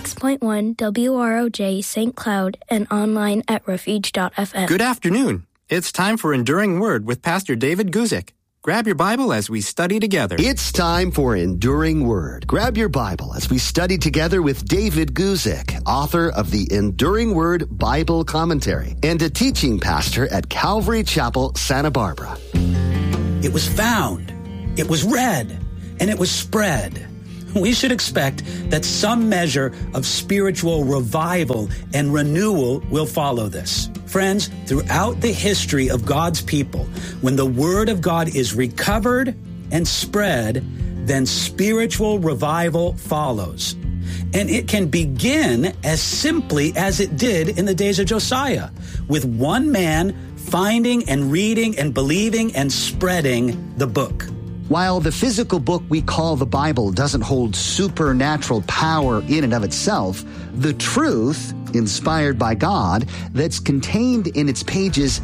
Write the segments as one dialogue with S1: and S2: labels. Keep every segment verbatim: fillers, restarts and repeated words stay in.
S1: six point one W R O J Saint Cloud and online at refuge dot f m.
S2: Good afternoon. It's time for Enduring Word with Pastor David Guzik. Grab your Bible as we study together.
S3: It's time for Enduring Word. Grab your Bible as we study together with David Guzik, author of the Enduring Word Bible Commentary and a teaching pastor at Calvary Chapel, Santa Barbara.
S4: It was found, it was read, and it was spread. We should expect that some measure of spiritual revival and renewal will follow this. Friends, throughout the history of God's people, when the Word of God is recovered and spread, then spiritual revival follows. And it can begin as simply as it did in the days of Josiah, with one man finding and reading and believing and spreading the book.
S3: While the physical book we call the Bible doesn't hold supernatural power in and of itself, the truth, inspired by God, that's contained in its pages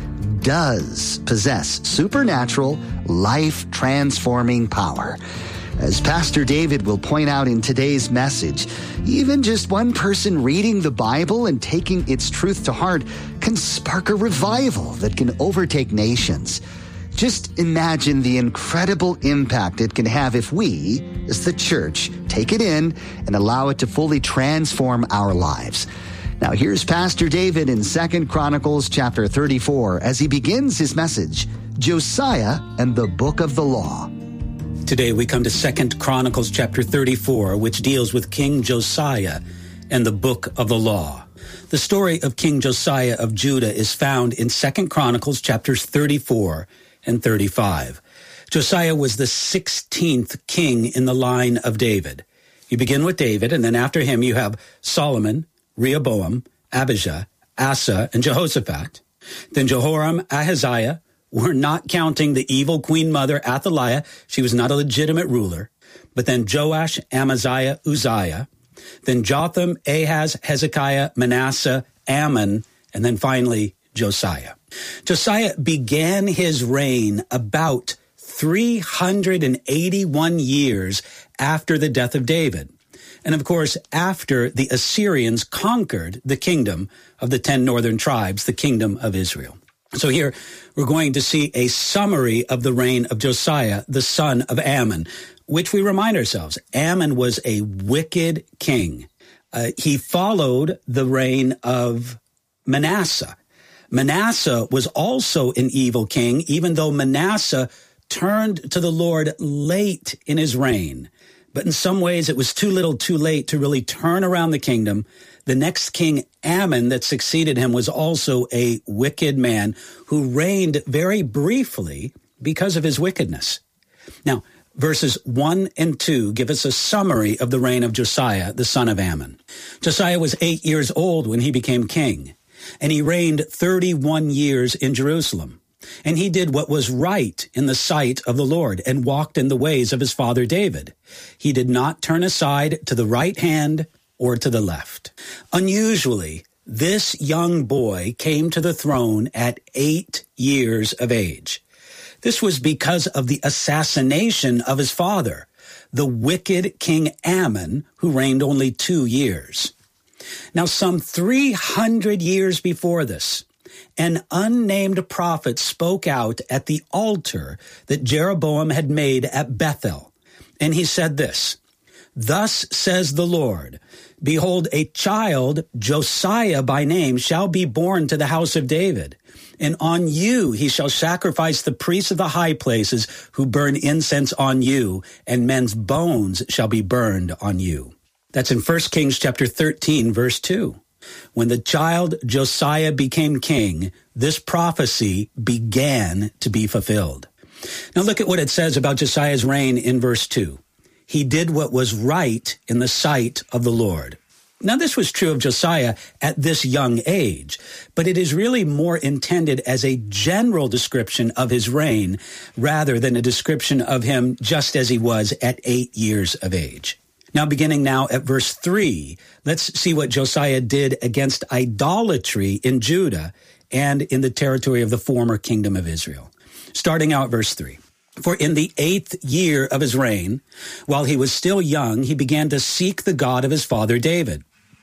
S3: does possess supernatural, life-transforming power. As Pastor David will point out in today's message, even just one person reading the Bible and taking its truth to heart can spark a revival that can overtake nations. Just imagine the incredible impact it can have if we, as the church, take it in and allow it to fully transform our lives. Now here's Pastor David in Second Chronicles chapter thirty-four as he begins his message, Josiah and the Book of the Law.
S4: Today we come to Second Chronicles chapter thirty-four, which deals with King Josiah and the Book of the Law. The story of King Josiah of Judah is found in Second Chronicles chapters thirty-four and thirty-five. Josiah was the sixteenth king in the line of David. You begin with David, and then after him you have Solomon, Rehoboam, Abijah, Asa, and Jehoshaphat. Then Jehoram, Ahaziah. We're not counting the evil queen mother, Athaliah. She was not a legitimate ruler. But then Joash, Amaziah, Uzziah. Then Jotham, Ahaz, Hezekiah, Manasseh, Ammon, and then finally Josiah. Josiah began his reign about three hundred eighty-one years after the death of David. And of course, after the Assyrians conquered the kingdom of the ten northern tribes, the kingdom of Israel. So here we're going to see a summary of the reign of Josiah, the son of Ammon, which we remind ourselves, Ammon was a wicked king. Uh, he followed the reign of Manasseh. Manasseh was also an evil king, even though Manasseh turned to the Lord late in his reign. But in some ways, it was too little too late to really turn around the kingdom. The next king, Ammon, that succeeded him was also a wicked man who reigned very briefly because of his wickedness. Now, verses one and two give us a summary of the reign of Josiah, the son of Ammon. Josiah was eight years old when he became king, and he reigned thirty-one years in Jerusalem. And he did what was right in the sight of the Lord and walked in the ways of his father David. He did not turn aside to the right hand or to the left. Unusually, this young boy came to the throne at eight years of age. This was because of the assassination of his father, the wicked King Ammon, who reigned only two years. Now, some three hundred years before this, an unnamed prophet spoke out at the altar that Jeroboam had made at Bethel. And he said this, "Thus says the Lord, behold, a child, Josiah by name, shall be born to the house of David. And on you he shall sacrifice the priests of the high places who burn incense on you, and men's bones shall be burned on you." That's in First Kings chapter thirteen, verse two. When the child Josiah became king, this prophecy began to be fulfilled. Now look at what it says about Josiah's reign in verse two. He did what was right in the sight of the Lord. Now this was true of Josiah at this young age, but it is really more intended as a general description of his reign rather than a description of him just as he was at eight years of age. Now, beginning now at verse three, let's see what Josiah did against idolatry in Judah and in the territory of the former kingdom of Israel. Starting out verse three. For in the eighth year of his reign, while he was still young, he began to seek the God of his father David.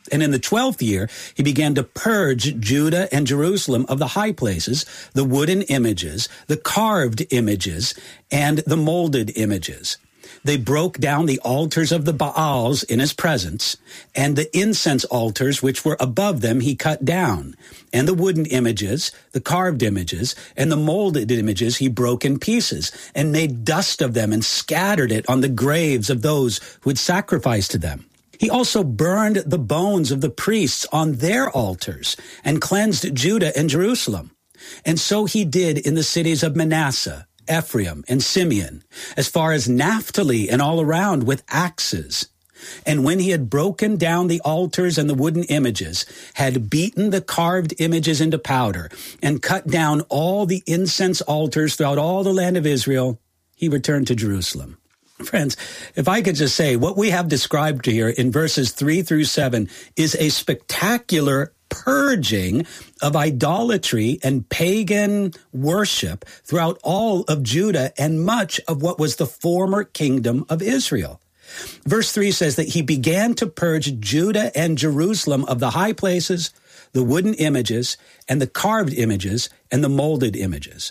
S4: And in the twelfth year, he began to purge Judah and Jerusalem of the high places, the wooden images, the carved images, and the molded images. They broke down the altars of the Baals in his presence, and the incense altars which were above them he cut down. And the wooden images, the carved images, and the molded images he broke in pieces, and made dust of them and scattered it on the graves of those who had sacrificed to them. He also burned the bones of the priests on their altars and cleansed Judah and Jerusalem. And so he did in the cities of Manasseh, Ephraim, and Simeon, as far as Naphtali and all around with axes. And when he had broken down the altars and the wooden images, had beaten the carved images into powder, and cut down all the incense altars throughout all the land of Israel, he returned to Jerusalem. Friends, if I could just say, what we have described here in verses three through seven is a spectacular purging of idolatry and pagan worship throughout all of Judah and much of what was the former kingdom of Israel. Verse three says that he began to purge Judah and Jerusalem of the high places, the wooden images, and the carved images, and the molded images.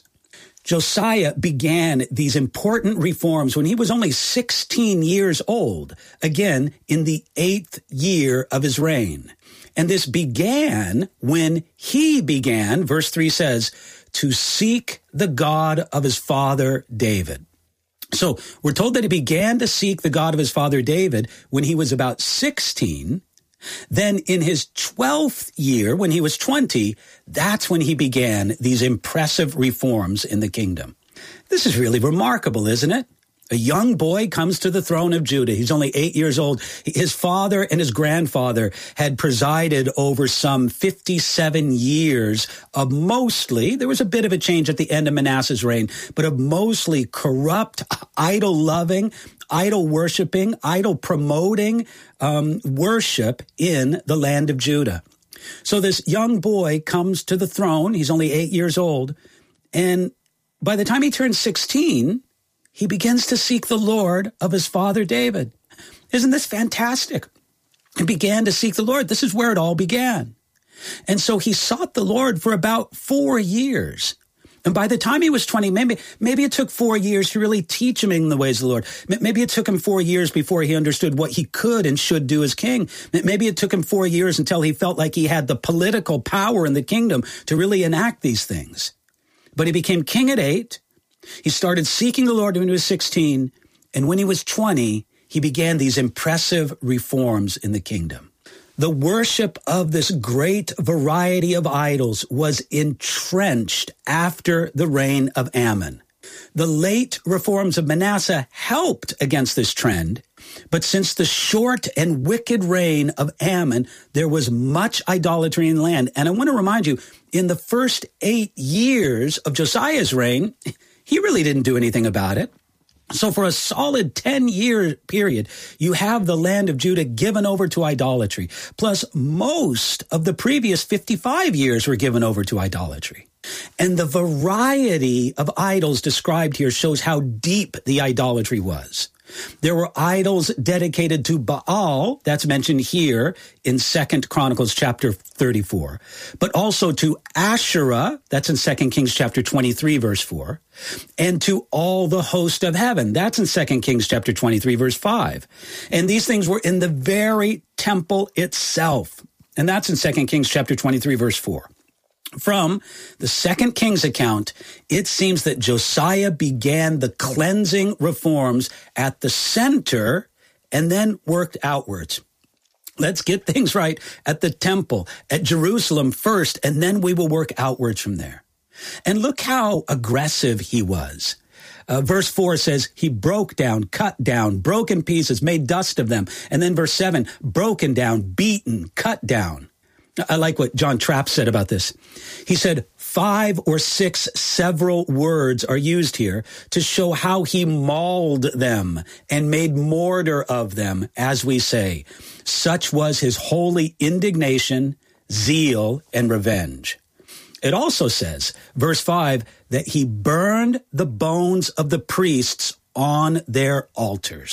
S4: Josiah began these important reforms when he was only sixteen years old, again, in the eighth year of his reign. And this began when he began, verse three says, to seek the God of his father David. So we're told that he began to seek the God of his father David when he was about sixteen. Then in his twelfth year, when he was twenty, that's when he began these impressive reforms in the kingdom. This is really remarkable, isn't it? A young boy comes to the throne of Judah. He's only eight years old. His father and his grandfather had presided over some fifty-seven years of mostly, there was a bit of a change at the end of Manasseh's reign, but of mostly corrupt, idol-loving, idol-worshiping, idol-promoting um, worship in the land of Judah. So this young boy comes to the throne. He's only eight years old. And by the time he turns sixteen, he begins to seek the Lord of his father David. Isn't this fantastic? He began to seek the Lord. This is where it all began. And so he sought the Lord for about four years. And by the time he was twenty, maybe, maybe it took four years to really teach him in the ways of the Lord. Maybe it took him four years before he understood what he could and should do as king. Maybe it took him four years until he felt like he had the political power in the kingdom to really enact these things. But he became king at eight. He started seeking the Lord when he was sixteen. And when he was twenty, he began these impressive reforms in the kingdom. The worship of this great variety of idols was entrenched after the reign of Amon. The late reforms of Manasseh helped against this trend, but since the short and wicked reign of Amon, there was much idolatry in the land. And I want to remind you, in the first eight years of Josiah's reign, he really didn't do anything about it. So for a solid ten-year period, you have the land of Judah given over to idolatry. Plus, most of the previous fifty-five years were given over to idolatry. And the variety of idols described here shows how deep the idolatry was. There were idols dedicated to Baal, that's mentioned here in Second Chronicles chapter thirty-four, but also to Asherah, that's in Second Kings chapter twenty-three, verse four, and to all the host of heaven, that's in Second Kings chapter twenty-three, verse five. And these things were in the very temple itself, and that's in Second Kings chapter twenty-three, verse four. From the Second Kings account, it seems that Josiah began the cleansing reforms at the center and then worked outwards. Let's get things right at the temple, at Jerusalem first, and then we will work outwards from there. And look how aggressive he was. Uh, verse four says, he broke down, cut down, broke in pieces, made dust of them. And then verse seven, broken down, beaten, cut down. I like what John Trapp said about this. He said, five or six several words are used here to show how he mauled them and made mortar of them, as we say. Such was his holy indignation, zeal, and revenge. It also says, verse five, that he burned the bones of the priests on their altars.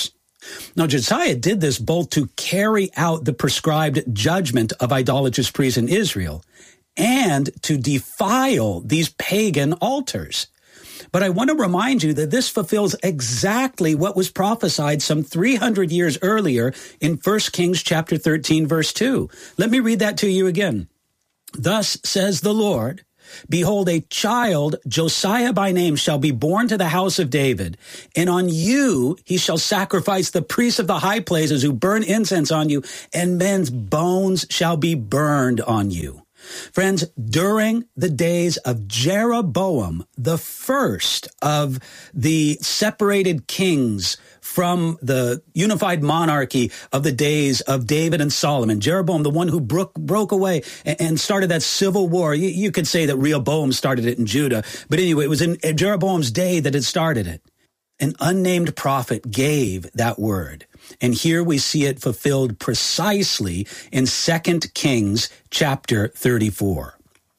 S4: Now, Josiah did this both to carry out the prescribed judgment of idolatrous priests in Israel and to defile these pagan altars. But I want to remind you that this fulfills exactly what was prophesied some three hundred years earlier in First Kings chapter thirteen, verse two. Let me read that to you again. Thus says the Lord, behold, a child, Josiah by name, shall be born to the house of David, and on you he shall sacrifice the priests of the high places who burn incense on you, and men's bones shall be burned on you. Friends, during the days of Jeroboam, the first of the separated kings from the unified monarchy of the days of David and Solomon, Jeroboam, the one who broke, broke away and started that civil war. You, you could say that Rehoboam started it in Judah, but anyway, it was in Jeroboam's day that it started it. An unnamed prophet gave that word. And here we see it fulfilled precisely in Second Kings chapter thirty-four.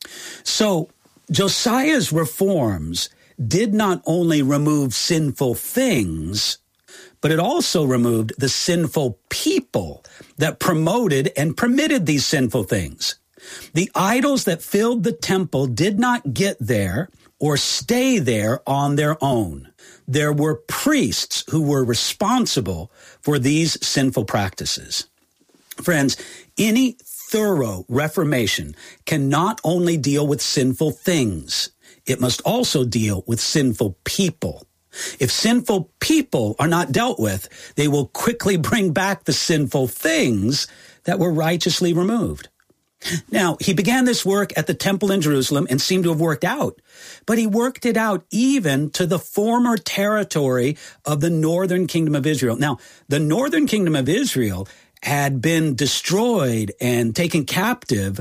S4: So Josiah's reforms did not only remove sinful things, but it also removed the sinful people that promoted and permitted these sinful things. The idols that filled the temple did not get there or stay there on their own. There were priests who were responsible for these sinful practices. Friends, any thorough reformation can not only deal with sinful things, it must also deal with sinful people. If sinful people are not dealt with, they will quickly bring back the sinful things that were righteously removed. Now, he began this work at the temple in Jerusalem and seemed to have worked out, but he worked it out even to the former territory of the northern kingdom of Israel. Now, the northern kingdom of Israel had been destroyed and taken captive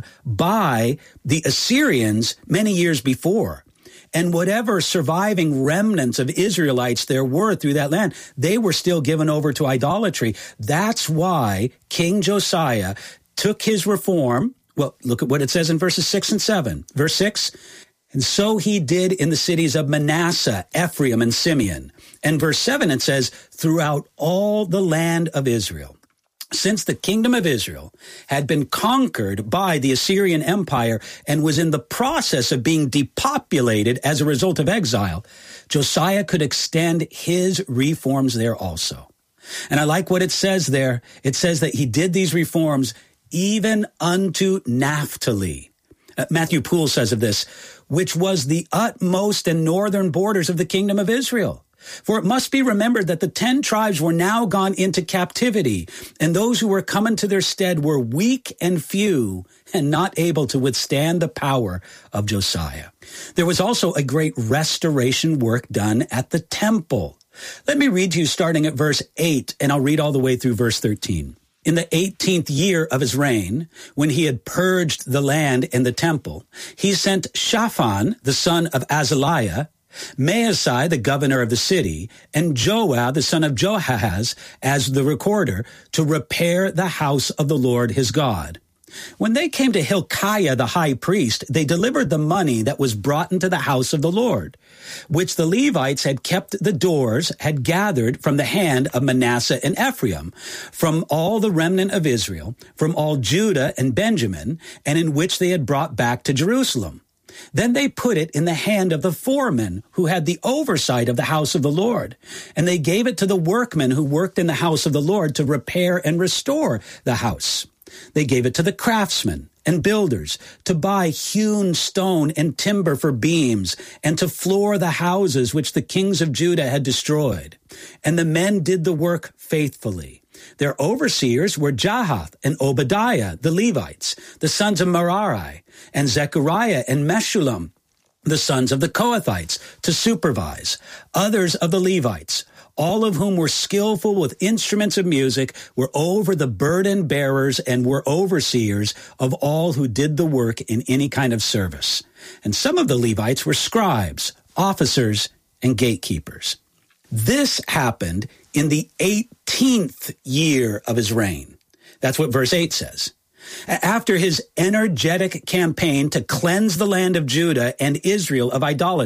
S4: by the Assyrians many years before. And whatever surviving remnants of Israelites there were through that land, they were still given over to idolatry. That's why King Josiah took his reform. Well, look at what it says in verses six and seven. Verse six, and so he did in the cities of Manasseh, Ephraim, and Simeon. And verse seven, it says, throughout all the land of Israel. Since the kingdom of Israel had been conquered by the Assyrian Empire and was in the process of being depopulated as a result of exile, Josiah could extend his reforms there also. And I like what it says there. It says that he did these reforms even unto Naphtali. Uh, Matthew Poole says of this, which was the utmost and northern borders of the kingdom of Israel. For it must be remembered that the ten tribes were now gone into captivity, and those who were coming to their stead were weak and few, and not able to withstand the power of Josiah. There was also a great restoration work done at the temple. Let me read to you starting at verse eight, and I'll read all the way through verse thirteen. In the eighteenth year of his reign, when he had purged the land and the temple, he sent Shaphan, the son of Azaliah, Maasai, the governor of the city, and Joah, the son of Joahaz, as the recorder, to repair the house of the Lord his God. When they came to Hilkiah the high priest, they delivered the money that was brought into the house of the Lord, which the Levites had kept the doors, had gathered from the hand of Manasseh and Ephraim, from all the remnant of Israel, from all Judah and Benjamin, and in which they had brought back to Jerusalem. Then they put it in the hand of the foreman who had the oversight of the house of the Lord, and they gave it to the workmen who worked in the house of the Lord to repair and restore the house. They gave it to the craftsmen and builders to buy hewn stone and timber for beams and to floor the houses which the kings of Judah had destroyed. And the men did the work faithfully. Their overseers were Jahath and Obadiah, the Levites, the sons of Merari, and Zechariah and Meshullam, the sons of the Kohathites, to supervise. Others of the Levites, all of whom were skillful with instruments of music, were over the burden bearers and were overseers of all who did the work in any kind of service. And some of the Levites were scribes, officers, and gatekeepers. This happened in the eighteenth year of his reign. That's what verse eight says. After his energetic campaign to cleanse the land of Judah and Israel of idolatry,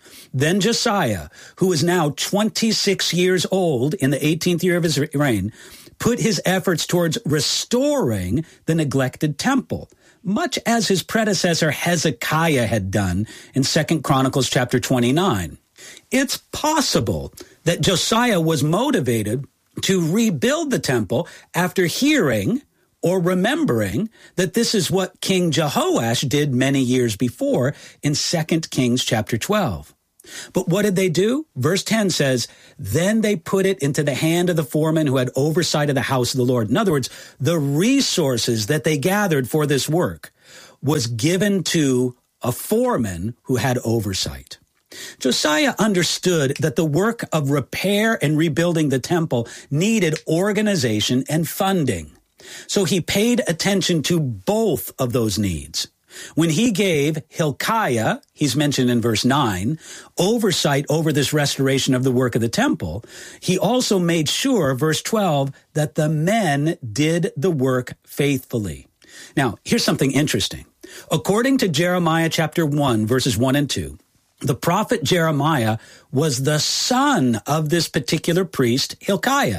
S4: Then Josiah, who was now twenty-six years old in the eighteenth year of his reign, put his efforts towards restoring the neglected temple, much as his predecessor Hezekiah had done in Second Chronicles chapter twenty-nine. It's possible that Josiah was motivated to rebuild the temple after hearing or remembering that this is what King Jehoash did many years before in Second Kings chapter twelve. But what did they do? Verse ten says, then they put it into the hand of the foreman who had oversight of the house of the Lord. In other words, the resources that they gathered for this work was given to a foreman who had oversight. Josiah understood that the work of repair and rebuilding the temple needed organization and funding. So he paid attention to both of those needs. When he gave Hilkiah, he's mentioned in verse nine, oversight over this restoration of the work of the temple, he also made sure, verse twelve, that the men did the work faithfully. Now, here's something interesting. According to Jeremiah chapter one, verses one and two, the prophet Jeremiah was the son of this particular priest, Hilkiah.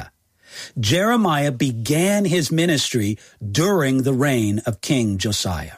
S4: Jeremiah began his ministry during the reign of King Josiah.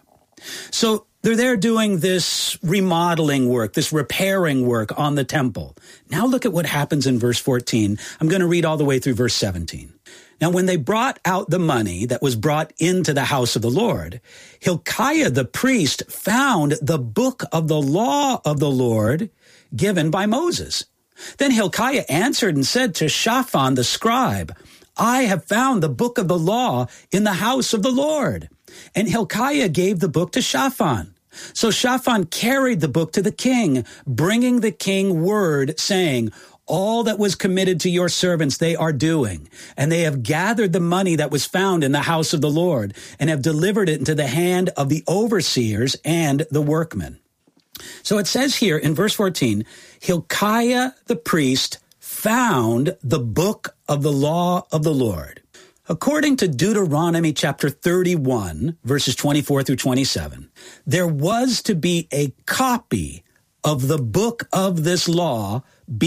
S4: So they're there doing this remodeling work, this repairing work on the temple. Now look at what happens in verse fourteen. I'm going to read all the way through verse seventeen. Now, when they brought out the money that was brought into the house of the Lord, Hilkiah the priest found the book of the law of the Lord given by Moses. Then Hilkiah answered and said to Shaphan the scribe, I have found the book of the law in the house of the Lord. And Hilkiah gave the book to Shaphan. So Shaphan carried the book to the king, bringing the king word, saying, all that was committed to your servants they are doing, and they have gathered the money that was found in the house of the Lord, and have delivered it into the hand of the overseers and the workmen. So it says here in verse fourteen, Hilkiah the priest found the book of the law of the Lord. According to Deuteronomy chapter thirty-one, verses twenty-four through twenty-seven, there was to be a copy of the book of this law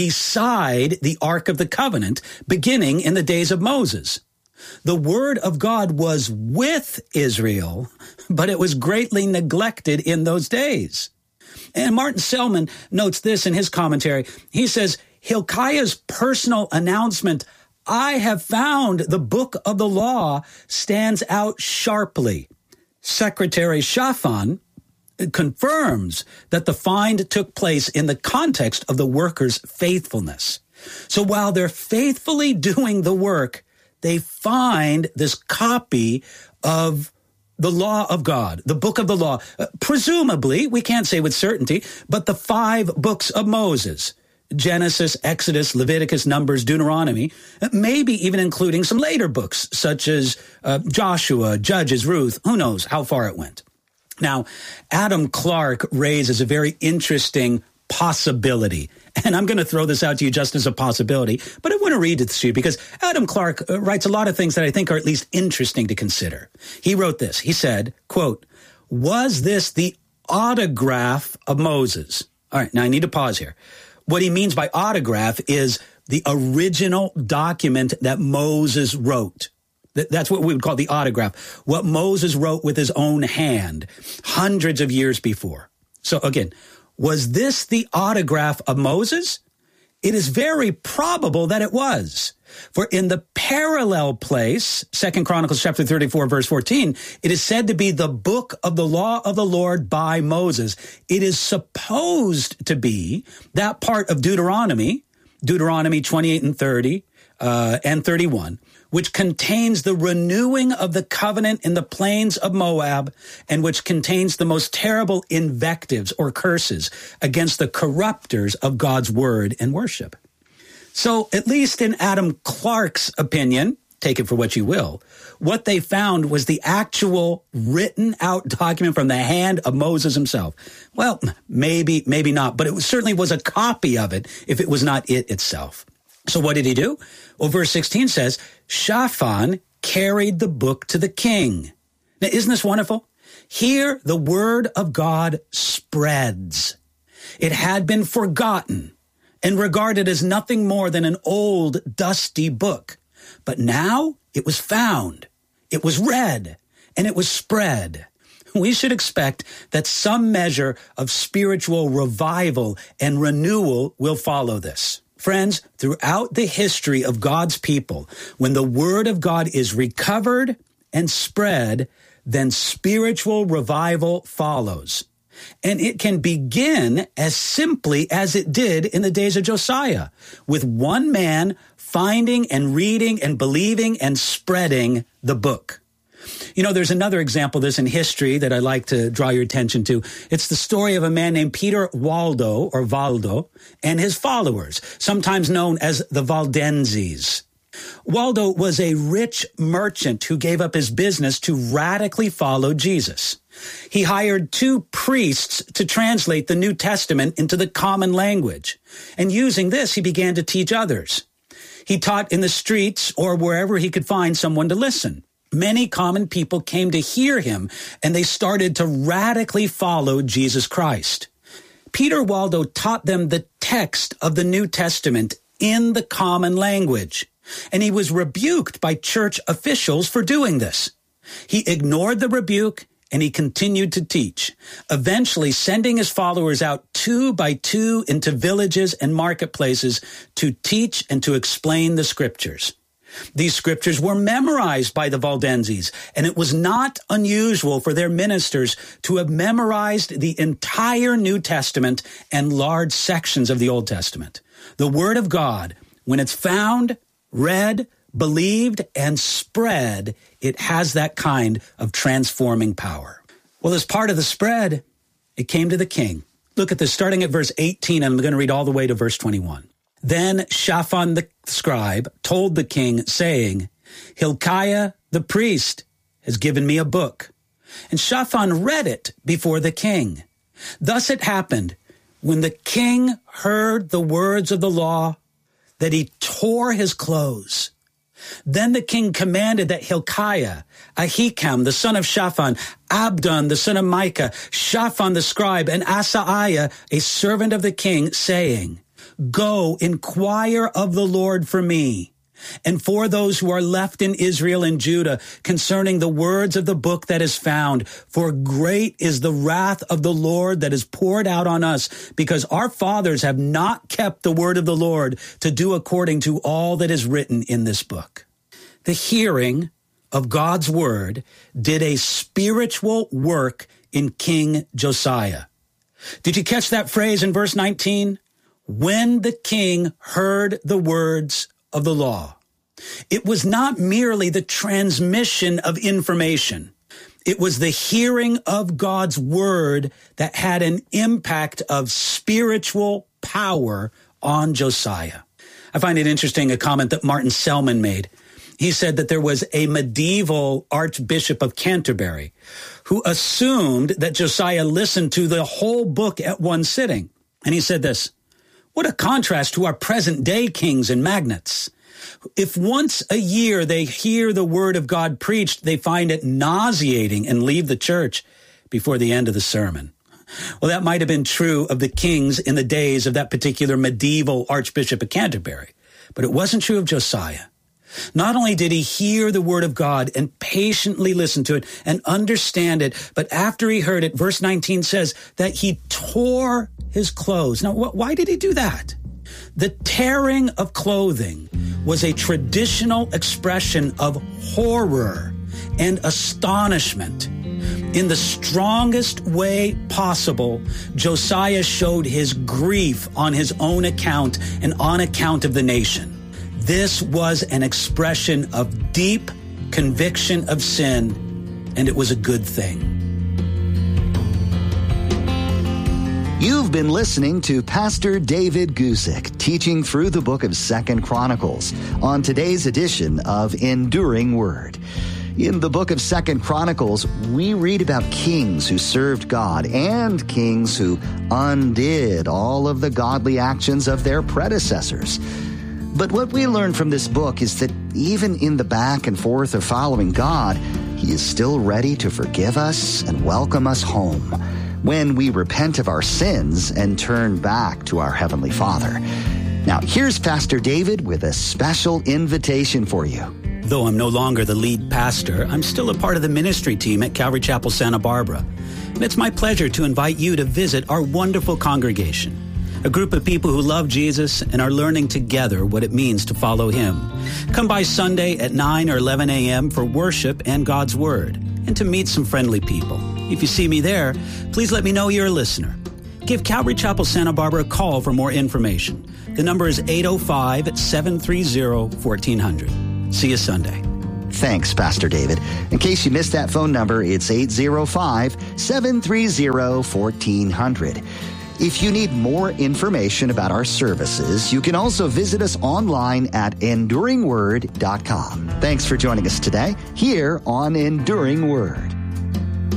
S4: beside the Ark of the Covenant, beginning in the days of Moses. The word of God was with Israel, but it was greatly neglected in those days. And Martin Selman notes this in his commentary. He says, Hilkiah's personal announcement, I have found the book of the law, stands out sharply. Secretary Shaphan confirms that the find took place in the context of the workers' faithfulness. So while they're faithfully doing the work, they find this copy of the law of God, the book of the law, uh, presumably, we can't say with certainty, but the five books of Moses, Genesis, Exodus, Leviticus, Numbers, Deuteronomy, maybe even including some later books such as uh, Joshua, Judges, Ruth, who knows how far it went. Now, Adam Clarke raises a very interesting possibility, and I'm going to throw this out to you just as a possibility, but I want to read it to you because Adam Clarke writes a lot of things that I think are at least interesting to consider. He wrote this. He said, quote, was this the autograph of Moses? All right, now I need to pause here. What he means by autograph is the original document that Moses wrote. That's what we would call the autograph, what Moses wrote with his own hand hundreds of years before. So again, was this the autograph of Moses? It is very probable that it was. For in the parallel place, Second Chronicles chapter thirty-four, verse fourteen, it is said to be the book of the law of the Lord by Moses. It is supposed to be that part of Deuteronomy, Deuteronomy twenty-eight and thirty, uh, and thirty-one, which contains the renewing of the covenant in the plains of Moab, and which contains the most terrible invectives or curses against the corrupters of God's word and worship. So, at least in Adam Clarke's opinion, take it for what you will, what they found was the actual written out document from the hand of Moses himself. Well, maybe, maybe not, but it was, certainly was a copy of it if it was not it itself. So what did he do? Well, verse sixteen says, Shaphan carried the book to the king. Now, isn't this wonderful? Here, the word of God spreads. It had been forgotten and regarded as nothing more than an old, dusty book. But now it was found, it was read, and it was spread. We should expect that some measure of spiritual revival and renewal will follow this. Friends, throughout the history of God's people, when the Word of God is recovered and spread, then spiritual revival follows. And it can begin as simply as it did in the days of Josiah, with one man finding and reading and believing and spreading the book. You know, there's another example of this in history that I like to draw your attention to. It's the story of a man named Peter Waldo, or Valdo, and his followers, sometimes known as the Valdenses. Waldo was a rich merchant who gave up his business to radically follow Jesus. He hired two priests to translate the New Testament into the common language, and using this, he began to teach others. He taught in the streets or wherever he could find someone to listen. Many common people came to hear him, and they started to radically follow Jesus Christ. Peter Waldo taught them the text of the New Testament in the common language, and he was rebuked by church officials for doing this. He ignored the rebuke, and he continued to teach, eventually sending his followers out two by two into villages and marketplaces to teach and to explain the scriptures. These scriptures were memorized by the Valdenses, and it was not unusual for their ministers to have memorized the entire New Testament and large sections of the Old Testament. The Word of God, when it's found, read, believed, and spread, it has that kind of transforming power. Well, as part of the spread, it came to the king. Look at this, starting at verse eighteen, and I'm going to read all the way to verse twenty-one. Then Shaphan the scribe told the king, saying, Hilkiah the priest has given me a book. And Shaphan read it before the king. Thus it happened, when the king heard the words of the law, that he tore his clothes. Then the king commanded that Hilkiah, Ahikam, the son of Shaphan, Abdon, the son of Micah, Shaphan the scribe, and Asaiah, a servant of the king, saying, Go, inquire of the Lord for me, and for those who are left in Israel and Judah, concerning the words of the book that is found. For great is the wrath of the Lord that is poured out on us, because our fathers have not kept the word of the Lord to do according to all that is written in this book. The hearing of God's word did a spiritual work in King Josiah. Did you catch that phrase in verse nineteen? When the king heard the words of the law. It was not merely the transmission of information. It was the hearing of God's word that had an impact of spiritual power on Josiah. I find it interesting, a comment that Martin Selman made. He said that there was a medieval Archbishop of Canterbury who assumed that Josiah listened to the whole book at one sitting. And he said this, what a contrast to our present day kings and magnates. If once a year they hear the word of God preached, they find it nauseating and leave the church before the end of the sermon. Well, that might have been true of the kings in the days of that particular medieval Archbishop of Canterbury, but it wasn't true of Josiah. Not only did he hear the word of God and patiently listen to it and understand it, but after he heard it, verse nineteen says that he tore his clothes. Now, wh- why did he do that? The tearing of clothing was a traditional expression of horror and astonishment. In the strongest way possible, Josiah showed his grief on his own account and on account of the nation. This was an expression of deep conviction of sin, and it was a good thing.
S3: You've been listening to Pastor David Guzik teaching through the book of Second Chronicles on today's edition of Enduring Word. In the book of Second Chronicles, we read about kings who served God and kings who undid all of the godly actions of their predecessors. But what we learn from this book is that even in the back and forth of following God, He is still ready to forgive us and welcome us home. when we repent of our sins and turn back to our Heavenly Father. Now, here's Pastor David with a special invitation for you.
S4: Though I'm no longer the lead pastor, I'm still a part of the ministry team at Calvary Chapel, Santa Barbara. And it's my pleasure to invite you to visit our wonderful congregation, a group of people who love Jesus and are learning together what it means to follow him. Come by Sunday at nine or eleven a.m. for worship and God's Word, and to meet some friendly people. If you see me there, please let me know you're a listener. Give Calvary Chapel, Santa Barbara a call for more information. The number is eight oh five, seven three zero, one four zero zero. See you Sunday.
S3: Thanks, Pastor David. In case you missed that phone number, it's eight oh five, seven three zero, one four zero zero. If you need more information about our services, you can also visit us online at enduring word dot com. Thanks for joining us today here on Enduring Word.